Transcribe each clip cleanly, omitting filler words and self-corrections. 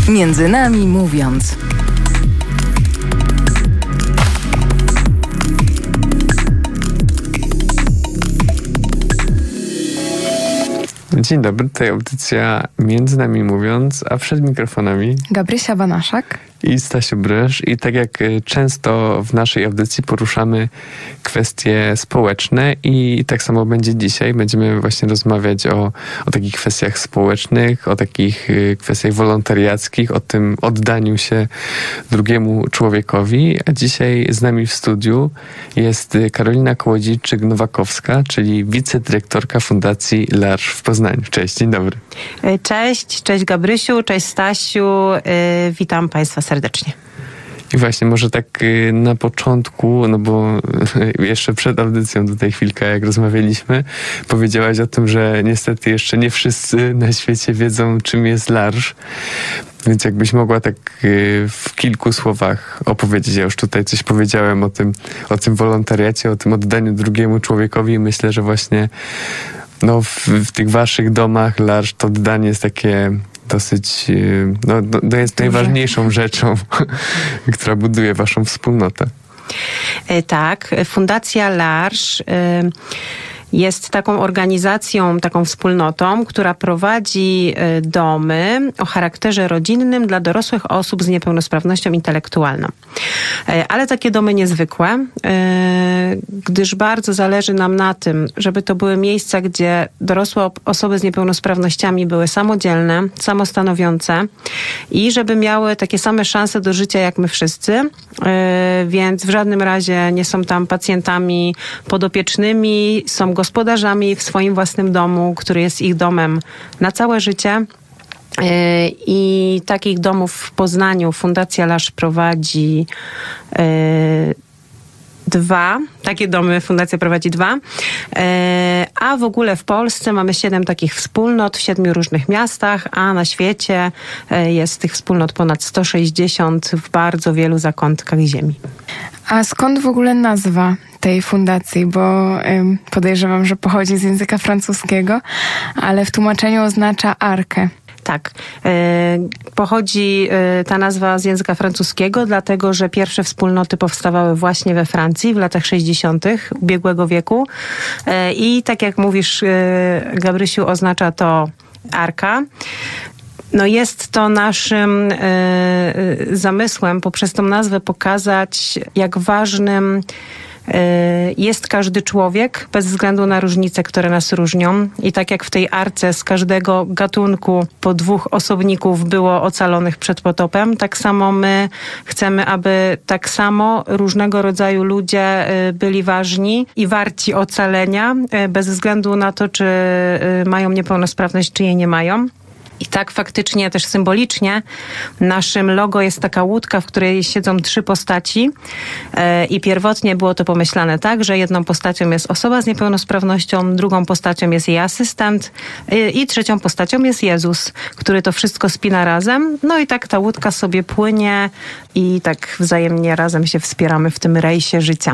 Między nami mówiąc. Dzień dobry, tutaj audycja Między nami mówiąc, a przed mikrofonami Gabrysia Banaszak i Stasiu Bryż. I tak jak często w naszej audycji poruszamy kwestie społeczne i tak samo będzie dzisiaj. Będziemy właśnie rozmawiać o takich kwestiach społecznych, o takich kwestiach wolontariackich, o tym oddaniu się drugiemu człowiekowi. A dzisiaj z nami w studiu jest Karolina Kołodziejczyk-Nowakowska, czyli wicedyrektorka Fundacji L'Arche w Poznaniu. Cześć, dzień dobry. Cześć Gabrysiu, cześć Stasiu, witam Państwa serdecznie. I właśnie może tak na początku, no bo jeszcze przed audycją tutaj chwilkę jak rozmawialiśmy, powiedziałaś o tym, że niestety jeszcze nie wszyscy na świecie wiedzą, czym jest L'Arche. Więc jakbyś mogła tak w kilku słowach opowiedzieć. Ja już tutaj coś powiedziałem o tym wolontariacie, o tym oddaniu drugiemu człowiekowi. Myślę, że właśnie w tych waszych domach L'Arche to oddanie jest takie dosyć, jest najważniejszą rzeczą, która buduje waszą wspólnotę. Tak, Fundacja L'Arche jest taką organizacją, taką wspólnotą, która prowadzi domy o charakterze rodzinnym dla dorosłych osób z niepełnosprawnością intelektualną. Ale takie domy niezwykłe, gdyż bardzo zależy nam na tym, żeby to były miejsca, gdzie dorosłe osoby z niepełnosprawnościami były samodzielne, samostanowiące i żeby miały takie same szanse do życia jak my wszyscy, więc w żadnym razie nie są tam pacjentami podopiecznymi, są gospodarzami w swoim własnym domu, który jest ich domem na całe życie. I takich domów w Poznaniu Fundacja L'Arche prowadzi dwa. Takie domy Fundacja prowadzi 2. A w ogóle w Polsce mamy 7 takich wspólnot w 7 różnych miastach, a na świecie jest tych wspólnot ponad 160 w bardzo wielu zakątkach ziemi. A skąd w ogóle nazwa tej fundacji? Bo podejrzewam, że pochodzi z języka francuskiego, ale w tłumaczeniu oznacza arkę. Tak. Pochodzi ta nazwa z języka francuskiego, dlatego że pierwsze wspólnoty powstawały właśnie we Francji w latach 60. ubiegłego wieku. I tak jak mówisz, Gabrysiu, oznacza to arka. Jest to naszym zamysłem poprzez tą nazwę pokazać, jak ważnym jest każdy człowiek, bez względu na różnice, które nas różnią. I tak jak w tej arce z każdego gatunku po 2 osobników było ocalonych przed potopem, tak samo my chcemy, aby tak samo różnego rodzaju ludzie byli ważni i warci ocalenia, bez względu na to, czy mają niepełnosprawność, czy jej nie mają. I tak faktycznie też symbolicznie naszym logo jest taka łódka, w której siedzą 3 postaci i pierwotnie było to pomyślane tak, że jedną postacią jest osoba z niepełnosprawnością, drugą postacią jest jej asystent i trzecią postacią jest Jezus, który to wszystko spina razem. I tak ta łódka sobie płynie i tak wzajemnie razem się wspieramy w tym rejsie życia.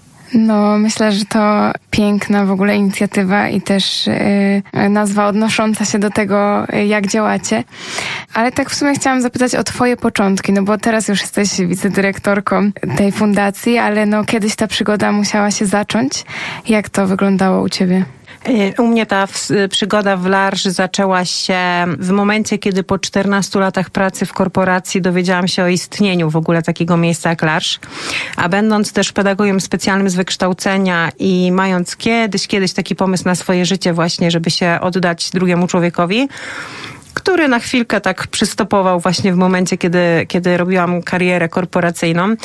Myślę, że to piękna w ogóle inicjatywa i też nazwa odnosząca się do tego, jak działacie. Ale tak w sumie chciałam zapytać o twoje początki, bo teraz już jesteś wicedyrektorką tej fundacji, ale kiedyś ta przygoda musiała się zacząć. Jak to wyglądało u ciebie? U mnie ta przygoda w L'Arche zaczęła się w momencie, kiedy po 14 latach pracy w korporacji dowiedziałam się o istnieniu w ogóle takiego miejsca jak L'Arche. A będąc też pedagogiem specjalnym z wykształcenia i mając kiedyś taki pomysł na swoje życie właśnie, żeby się oddać drugiemu człowiekowi, który na chwilkę tak przystopował właśnie w momencie, kiedy robiłam karierę korporacyjną.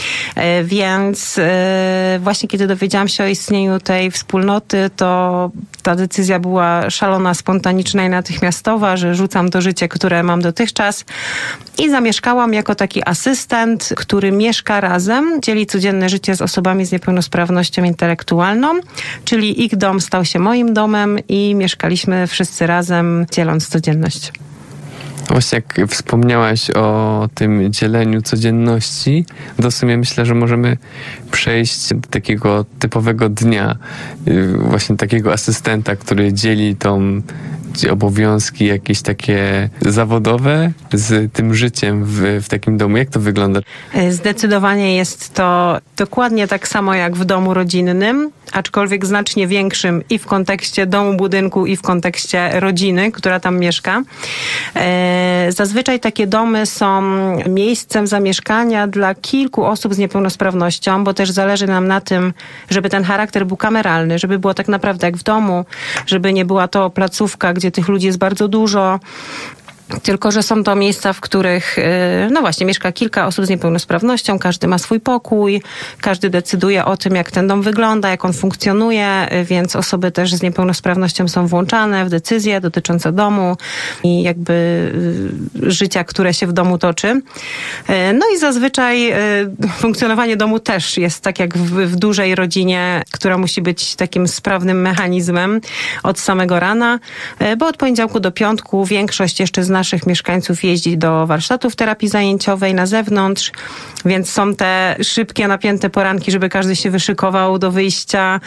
Więc właśnie kiedy dowiedziałam się o istnieniu tej wspólnoty, to ta decyzja była szalona, spontaniczna i natychmiastowa, że rzucam to życie, które mam dotychczas i zamieszkałam jako taki asystent, który mieszka razem, dzieli codzienne życie z osobami z niepełnosprawnością intelektualną, czyli ich dom stał się moim domem i mieszkaliśmy wszyscy razem, dzieląc codzienność. Właśnie jak wspomniałaś o tym dzieleniu codzienności, to w sumie myślę, że możemy przejść do takiego typowego dnia, właśnie takiego asystenta, który dzieli tą bardziej obowiązki jakieś takie zawodowe z tym życiem w takim domu? Jak to wygląda? Zdecydowanie jest to dokładnie tak samo jak w domu rodzinnym, aczkolwiek znacznie większym i w kontekście domu, budynku, i w kontekście rodziny, która tam mieszka. Zazwyczaj takie domy są miejscem zamieszkania dla kilku osób z niepełnosprawnością, bo też zależy nam na tym, żeby ten charakter był kameralny, żeby było tak naprawdę jak w domu, żeby nie była to placówka, gdzie tych ludzi jest bardzo dużo, tylko że są to miejsca, w których, no właśnie, mieszka kilka osób z niepełnosprawnością, każdy ma swój pokój, każdy decyduje o tym, jak ten dom wygląda, jak on funkcjonuje, więc osoby też z niepełnosprawnością są włączane w decyzje dotyczące domu i jakby życia, które się w domu toczy. No i zazwyczaj funkcjonowanie domu też jest tak jak w dużej rodzinie, która musi być takim sprawnym mechanizmem od samego rana, bo od poniedziałku do piątku większość jeszcze z naszych mieszkańców jeździ do warsztatów terapii zajęciowej na zewnątrz, więc są te szybkie, napięte poranki, żeby każdy się wyszykował do wyjścia,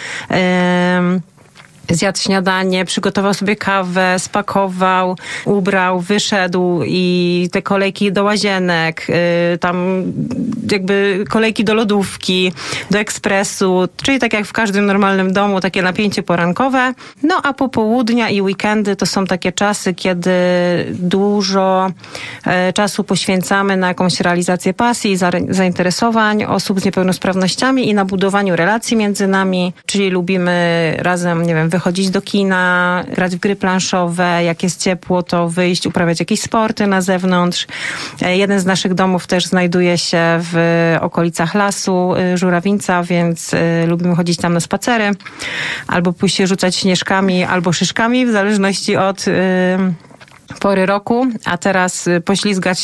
zjadł śniadanie, przygotował sobie kawę, spakował, ubrał, wyszedł i te kolejki do łazienek, tam jakby kolejki do lodówki, do ekspresu, czyli tak jak w każdym normalnym domu, takie napięcie porankowe. No a popołudnia i weekendy to są takie czasy, kiedy dużo czasu poświęcamy na jakąś realizację pasji, zainteresowań osób z niepełnosprawnościami i na budowaniu relacji między nami, czyli lubimy razem, nie wiem, wychodzić do kina, grać w gry planszowe, jak jest ciepło, to wyjść, uprawiać jakieś sporty na zewnątrz. Jeden z naszych domów też znajduje się w okolicach lasu Żurawińca, więc lubimy chodzić tam na spacery, albo pójść się rzucać śnieżkami, albo szyszkami, w zależności od pory roku, a teraz poślizgać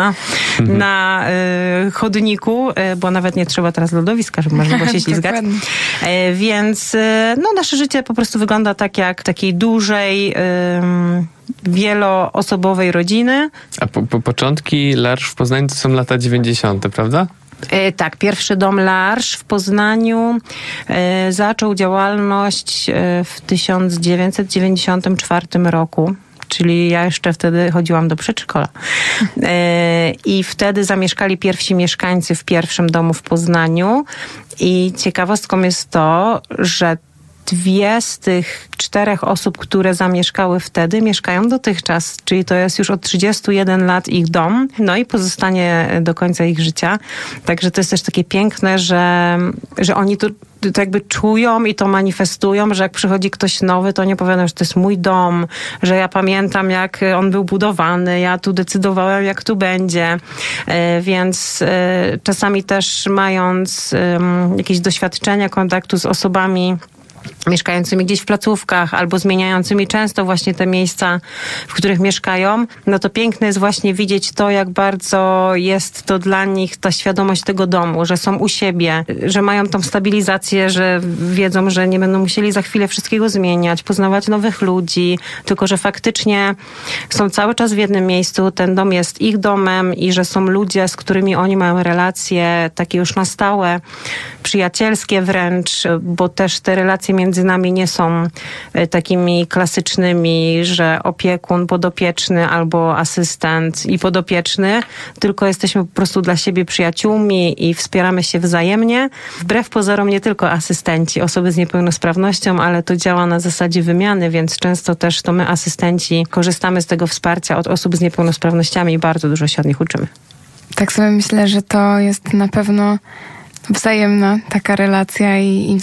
na chodniku, bo nawet nie trzeba teraz lodowiska, żeby można było się ślizgać. Więc no, nasze życie po prostu wygląda tak jak takiej dużej, wieloosobowej rodziny. A początki L'Arche w Poznaniu to są lata 90., prawda? Tak, pierwszy dom L'Arche w Poznaniu zaczął działalność w 1994 roku. Czyli ja jeszcze wtedy chodziłam do przedszkola. I wtedy zamieszkali pierwsi mieszkańcy w pierwszym domu w Poznaniu. I ciekawostką jest to, że 2 z tych 4 osób, które zamieszkały wtedy, mieszkają dotychczas. Czyli to jest już od 31 lat ich dom. No i pozostanie do końca ich życia. Także to jest też takie piękne, że oni to jakby czują i to manifestują, że jak przychodzi ktoś nowy, to nie powiadam, że to jest mój dom, że ja pamiętam, jak on był budowany, ja tu decydowałem, jak tu będzie. Więc czasami też mając jakieś doświadczenia kontaktu z osobami mieszkającymi gdzieś w placówkach albo zmieniającymi często właśnie te miejsca, w których mieszkają, no to piękne jest właśnie widzieć to, jak bardzo jest to dla nich ta świadomość tego domu, że są u siebie, że mają tą stabilizację, że wiedzą, że nie będą musieli za chwilę wszystkiego zmieniać, poznawać nowych ludzi, tylko że faktycznie są cały czas w jednym miejscu, ten dom jest ich domem i że są ludzie, z którymi oni mają relacje takie już na stałe, przyjacielskie wręcz, bo też te relacje między nami nie są takimi klasycznymi, że opiekun, podopieczny albo asystent i podopieczny, tylko jesteśmy po prostu dla siebie przyjaciółmi i wspieramy się wzajemnie. Wbrew pozorom nie tylko asystenci, osoby z niepełnosprawnością, ale to działa na zasadzie wymiany, więc często też to my asystenci korzystamy z tego wsparcia od osób z niepełnosprawnościami i bardzo dużo się od nich uczymy. Tak sobie myślę, że to jest na pewno wzajemna taka relacja i